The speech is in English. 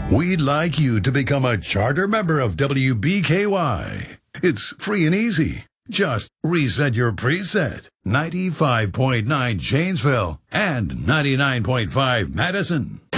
We'd like you to become a charter member of WBKY. It's free and easy. Just reset your preset. 95.9 Janesville and 99.5 Madison.